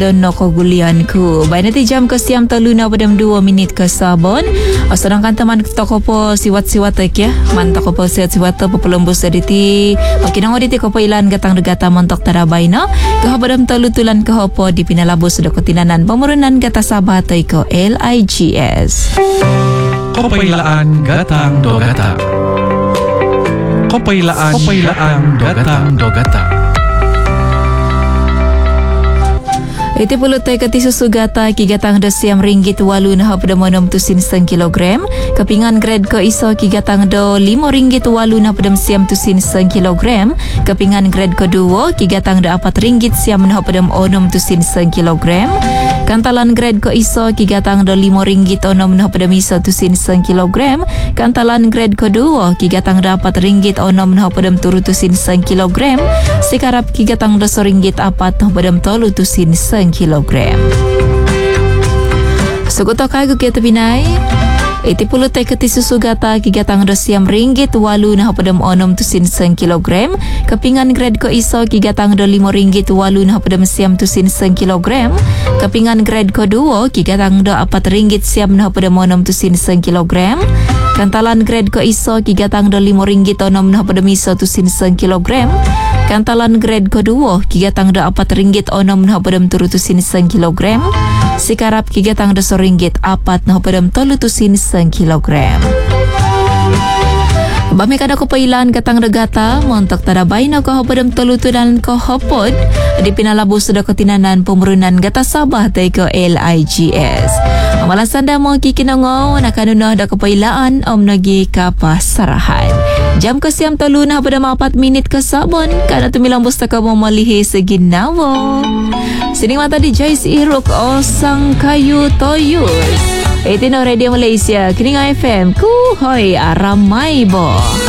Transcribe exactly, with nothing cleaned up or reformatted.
Dono ko gulianku. Baik nanti jam ke siam teluna pada dua minit ke sabon. Sedangkan teman toko po siwat-siwat ya. Man toko po siwat-siwat po pelembus sediti. Okey nang oditi ko po ilan gatang degata montok tarabaina. Ke badam telutulan ke hopo di pinalabu sudah ketinanan pemurunan gata sabat ko L I G S. Kopailaan gatang do gatang. Kopailaan Kopailaan gatang do gatang. Iti puluh tay kati susu gata ki gatang do siam ringgit walu na pada monom tusin seng kilogram. Kepingan grade ko iso ki gatang do lima ringgit walu na pada siam tusin seng kilogram. Kepingan grade ko duo ki gatang do apat ringgit siam na pada onom tusin seng kilogram. Kantalan grade ko iso ki gatang do lima ringgit onom na pada miso tusin seng kilogram. Kantalan grade ko duo ki gatang do apat ringgit onom na pada turu tusin seng kilogram. Sekarap ki gatang do so ringgit apat na pada tolu tusin seng kilogram. Sukuto kagu kita binai. Iti puluh tay keti susu gata ki gatang do siam ringgit walu na pada onom tusin seng kilogram. Kepingan grade ko iso ki gatang do lima ringgit walu na pada siam tusin seng kilogram. Kepingan grade ko duo ki gatang do apat ringgit siam na pada onom tusin seng kilogram. Kantalan grade ko iso ki gatang do lima ringgit onom na pada miso tusin seng kilogram. Kantalan grade ko duo ki gatang do apat ringgit onom na pada turu tusin seng kilogram. Sekarap ki gatang do so ringgit apat na pada tolu tusin seng kilogram. Bami kada ko pailan katang regata montok tadabay na ko pada tolu tudan ko hopod di pinalabu sudah ketinanan pemurunan gata Sabah tay ko L I G S. Amalasan da mo kikinongo nakanuno da kapailaan om nagi kapasarahan. Jam ke siam telu na pada mapat minit ke sabon kana tumilang busta ka mo malihi seginawo. Sining mata di Jais Iruk o sang kayu toyus. Etino Radio Malaysia, Kininga F M, Kuhoy Aramay Bo.